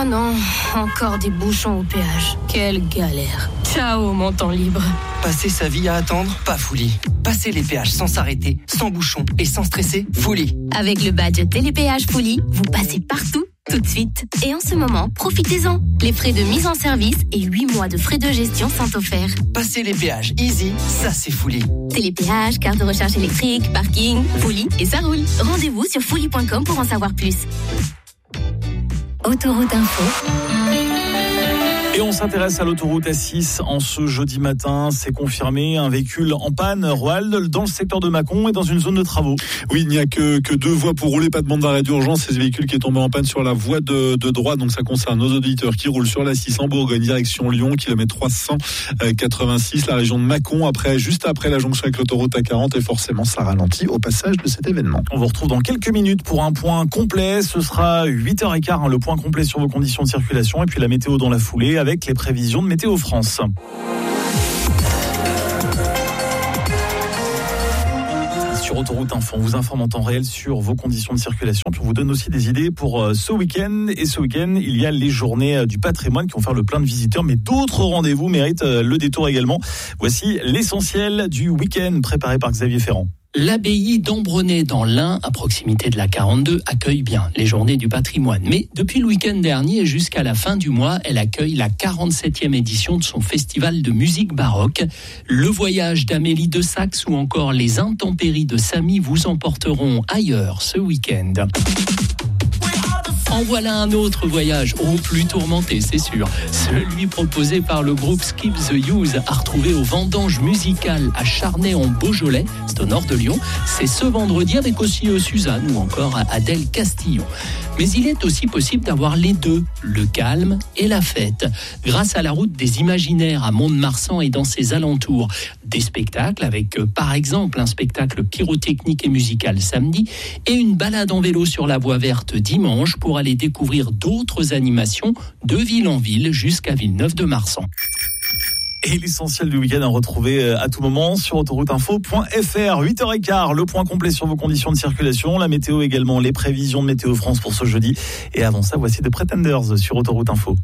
Oh non, encore des bouchons au péage. Quelle galère. Ciao, mon temps libre. Passer sa vie à attendre, pas Fouli. Passer les péages sans s'arrêter, sans bouchons et sans stresser, Fouli. Avec le badge Télépéage Fouli, vous passez partout, tout de suite. Et en ce moment, profitez-en. Les frais de mise en service et 8 mois de frais de gestion sont offerts. Passer les péages easy, ça c'est Fouli. Télépéage, carte de recharge électrique, parking, Fouli et ça roule. Rendez-vous sur fouli.com pour en savoir plus. Autoroute Info. Et on s'intéresse à l'autoroute A6 en ce jeudi matin. C'est confirmé, un véhicule en panne, Roald, dans le secteur de Mâcon et dans une zone de travaux. Oui, il n'y a que 2 voies pour rouler, pas de bande d'arrêt d'urgence. C'est ce véhicule qui est tombé en panne sur la voie de droite. Donc ça concerne nos auditeurs qui roulent sur l'A6 en Bourgogne, direction Lyon, kilomètre 386, la région de Mâcon, juste après la jonction avec l'autoroute A40. Et forcément, ça ralentit au passage de cet événement. On vous retrouve dans quelques minutes pour un point complet. Ce sera 8h15, le point complet sur vos conditions de circulation. Et puis la météo dans la foulée, avec les prévisions de Météo France. Sur Autoroute Info, on vous informe en temps réel sur vos conditions de circulation. Puis on vous donne aussi des idées pour ce week-end. Et ce week-end, il y a les journées du patrimoine qui vont faire le plein de visiteurs. Mais d'autres rendez-vous méritent le détour également. Voici l'essentiel du week-end préparé par Xavier Ferrand. L'abbaye d'Ambronay dans l'Ain, à proximité de la 42, accueille bien les journées du patrimoine. Mais depuis le week-end dernier jusqu'à la fin du mois, elle accueille la 47e édition de son festival de musique baroque. Le voyage d'Amélie de Saxe ou encore les intempéries de Samy vous emporteront ailleurs ce week-end. En voilà un autre voyage, plus tourmenté, c'est sûr. Celui proposé par le groupe Skip the Use à retrouver au Vendange Musical à Charnay-en-Beaujolais, c'est au nord de Lyon. C'est ce vendredi avec aussi Suzanne ou encore Adèle Castillon. Mais il est aussi possible d'avoir les deux, le calme et la fête. Grâce à la route des Imaginaires à Mont-de-Marsan et dans ses alentours, des spectacles avec par exemple un spectacle pyrotechnique et musical samedi et une balade en vélo sur la voie verte dimanche pour aller découvrir d'autres animations de ville en ville jusqu'à Villeneuve-de-Marsan. Et l'essentiel du week-end à retrouver à tout moment sur autorouteinfo.fr. 8h15, le point complet sur vos conditions de circulation, la météo également, les prévisions de Météo France pour ce jeudi. Et avant ça, voici The Pretenders sur Autoroute Info.